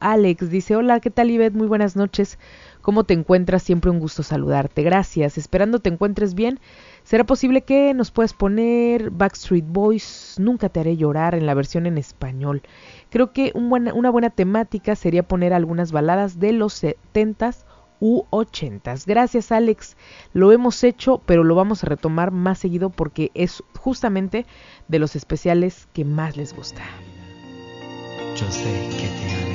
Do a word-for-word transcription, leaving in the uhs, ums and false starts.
Alex. Dice, hola, ¿qué tal, Ivette? Muy buenas noches. ¿Cómo te encuentras? Siempre un gusto saludarte. Gracias. Esperando te encuentres bien. ¿Será posible que nos puedas poner Backstreet Boys, Nunca te haré llorar, en la versión en español? Creo que un buena, una buena temática sería poner algunas baladas de los setentas u ochentas. Gracias, Alex. Lo hemos hecho, pero lo vamos a retomar más seguido porque es justamente de los especiales que más les gusta. Yo sé que te amo.